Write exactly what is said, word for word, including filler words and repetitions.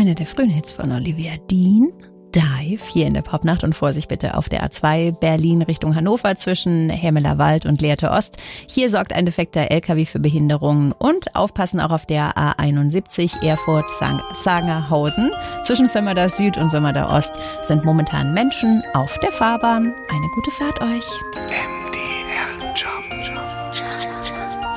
einer der frühen Hits von Olivia Dean. Dive, hier in der Popnacht, und Vorsicht bitte auf der A zwei Berlin Richtung Hannover zwischen Hermelerwald und Lehrte Ost. Hier sorgt ein defekter L K W für Behinderungen, und aufpassen auch auf der A einundsiebzig Erfurt-Sangerhausen. Zwischen Sömmerda Süd und Sömmerda Ost sind momentan Menschen auf der Fahrbahn. Eine gute Fahrt euch.